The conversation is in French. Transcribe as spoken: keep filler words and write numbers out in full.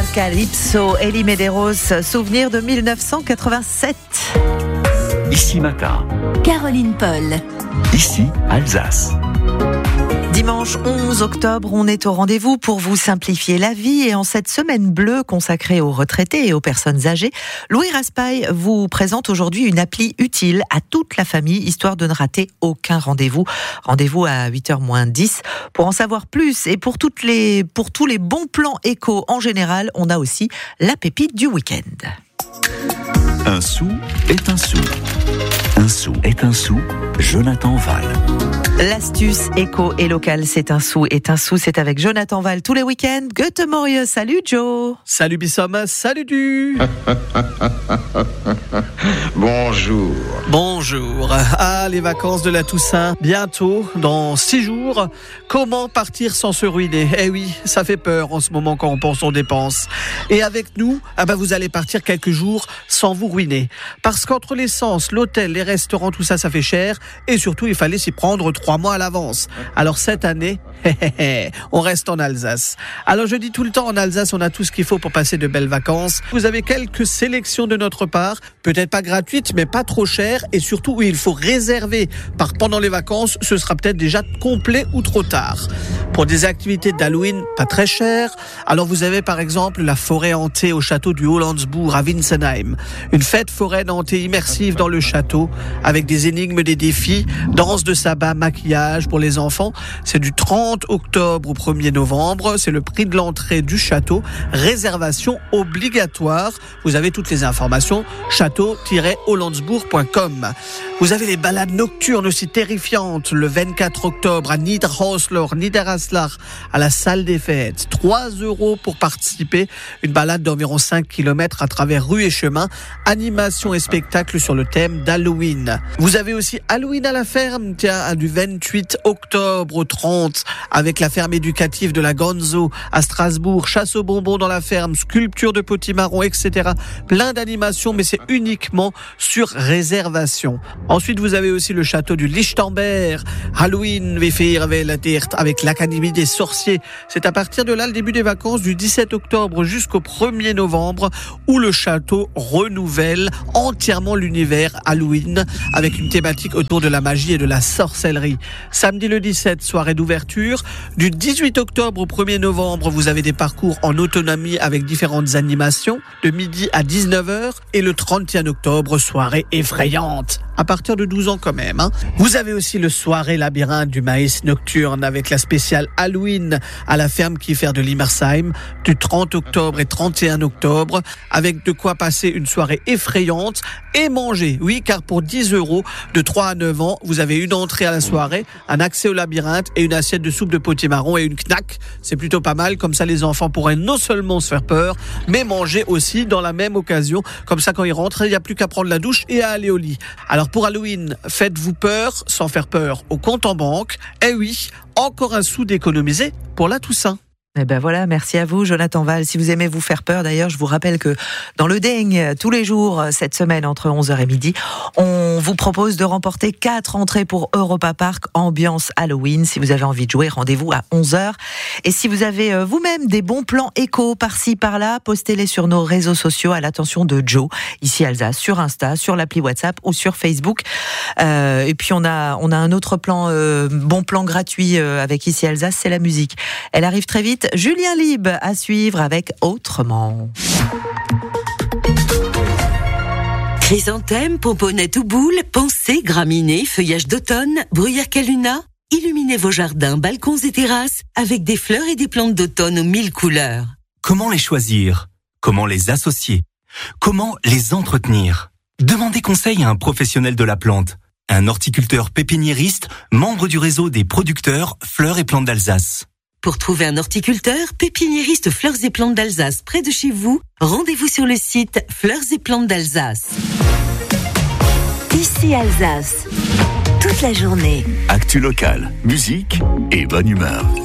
Calypso, Elie Medeiros, souvenir de dix-neuf cent quatre-vingt-sept. Ici Matin. Caroline Paul. Ici Alsace. Dimanche onze octobre, on est au rendez-vous pour vous simplifier la vie et en cette semaine bleue consacrée aux retraités et aux personnes âgées, Louis Raspail vous présente aujourd'hui une appli utile à toute la famille, histoire de ne rater aucun rendez-vous. Rendez-vous à huit heures moins dix. Pour en savoir plus et pour, toutes les, pour tous les bons plans éco en général, on a aussi la pépite du week-end. Un sou est un sou. Un sou est un sou. Jonathan Val. L'astuce éco et locale, c'est un sou, est un sou, c'est avec Jonathan Val tous les week-ends. Goethe Morieux, salut Joe. Salut Bissom, salut Du. Bonjour. Bonjour. Ah, les vacances de la Toussaint, bientôt, dans six jours. Comment partir sans se ruiner ? Eh oui, ça fait peur en ce moment quand on pense aux dépenses. Et avec nous, ah bah vous allez partir quelques jours sans vous ruiner. Parce qu'entre l'essence, l'hôtel, les restaurants, tout ça, ça fait cher. Et surtout, il fallait s'y prendre trois mois à l'avance. Alors cette année, on reste en Alsace. Alors je dis tout le temps, en Alsace, on a tout ce qu'il faut pour passer de belles vacances. Vous avez quelques sélections de notre part, peut-être pas gratuites, mais pas trop chères, et surtout où il faut réserver, par pendant les vacances, ce sera peut-être déjà complet ou trop tard. Pour des activités d'Halloween, pas très chères, alors vous avez par exemple la forêt hantée au château du Hollandsbourg à Winsenheim. Une fête foraine hantée immersive dans le château, avec des énigmes, des défis, danse de sabbat, maquillage pour les enfants. C'est du trente octobre au premier novembre. C'est le prix de l'entrée du château. Réservation obligatoire. Vous avez toutes les informations. château tiret hollandsbourg point com. Vous avez les balades nocturnes aussi terrifiantes. Le vingt-quatre octobre à Niederhauslor, Niederhaslach, à la salle des fêtes. trois euros pour participer. Une balade d'environ cinq kilomètres à travers rues et chemins. Animation et spectacle sur le thème d'Halloween. Vous avez aussi Halloween à la ferme, tiens, du vingt-huit octobre au trente, avec la ferme éducative de la Gonzo à Strasbourg, chasse aux bonbons dans la ferme, sculpture de potimarron, et cetera. Plein d'animations, mais c'est uniquement sur réservation. Ensuite, vous avez aussi le château du Lichtenberg, Halloween, avec l'Académie des sorciers. C'est à partir de là le début des vacances du dix-sept octobre jusqu'au premier novembre, où le château renouvelle entièrement l'univers Halloween, avec une thématique autour de la magie et de la sorcellerie. Samedi le dix-sept, soirée d'ouverture. Du dix-huit octobre au premier novembre, vous avez des parcours en autonomie avec différentes animations, de midi à dix-neuf heures. Et le trente et un octobre, soirée effrayante. À partir de douze ans quand même. Hein. Vous avez aussi le soirée labyrinthe du maïs nocturne avec la spéciale Halloween à la ferme Kiefer de Limmersheim du trente octobre et trente et un octobre, avec de quoi passer une soirée effrayante et manger. Oui, car pour dix euros, de trois à neuf ans, vous avez une entrée à la soirée, un accès au labyrinthe et une assiette de soupe de potimarron et une knack. C'est plutôt pas mal, comme ça les enfants pourraient non seulement se faire peur, mais manger aussi dans la même occasion. Comme ça, quand ils rentrent, il n'y a plus qu'à prendre la douche et à aller au lit. Alors pour Halloween, faites-vous peur sans faire peur au compte en banque. Eh oui, encore un sou d'économiser pour la Toussaint. Eh ben voilà, merci à vous Jonathan Val. Si vous aimez vous faire peur, d'ailleurs, je vous rappelle que dans le Deigne, tous les jours, cette semaine, entre onze heures et midi, on vous propose de remporter quatre entrées pour Europa Park, ambiance Halloween. Si vous avez envie de jouer, rendez-vous à onze heures. Et si vous avez euh, vous-même des bons plans éco par-ci, par-là, postez-les sur nos réseaux sociaux à l'attention de Joe, ici Alsace, sur Insta, sur l'appli WhatsApp ou sur Facebook. Euh, et puis on a, on a un autre plan, euh, bon plan gratuit euh, avec ici Alsace, c'est la musique. Elle arrive très vite. Julien Lieb à suivre avec Autrement. Chrysanthème, pomponnette ou boule, pensée, graminées, feuillage d'automne, bruyère caluna. Illuminez vos jardins, balcons et terrasses avec des fleurs et des plantes d'automne aux mille couleurs. Comment les choisir ? Comment les associer ? Comment les entretenir ? Demandez conseil à un professionnel de la plante, un horticulteur pépiniériste, membre du réseau des producteurs Fleurs et Plantes d'Alsace. Pour trouver un horticulteur, pépiniériste Fleurs et Plantes d'Alsace près de chez vous, rendez-vous sur le site Fleurs et Plantes d'Alsace. Ici Alsace, toute la journée. Actu locale, musique et bonne humeur.